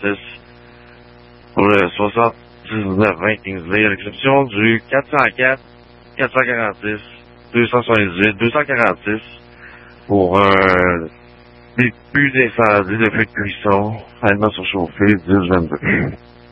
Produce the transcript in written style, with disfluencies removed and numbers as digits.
406 pour le 79-20 Kingsley, à l'exception du 404, 446, 278, 246 pour début d'incendie de feu de cuisson, allemand surchauffé, 10-22.